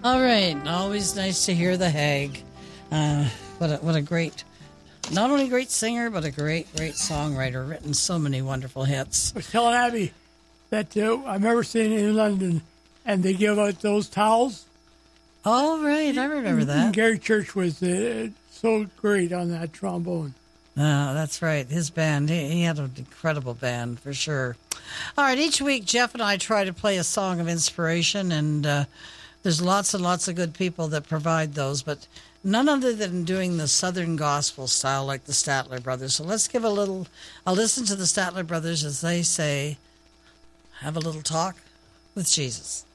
All right. Always nice to hear the Hag. What a great, not only great singer, but a great songwriter. Written so many wonderful hits. I was telling Abby that I remember seeing it in London, and they give out those towels. Oh, right. I remember that. And Gary Church was so great on that trombone. That's right. His band, he had an incredible band for sure. All right, each week Jeff and I try to play a song of inspiration, and there's lots and lots of good people that provide those, but none other than doing the Southern gospel style like the Statler Brothers. So let's give a listen to the Statler Brothers as they say, have a little talk with Jesus.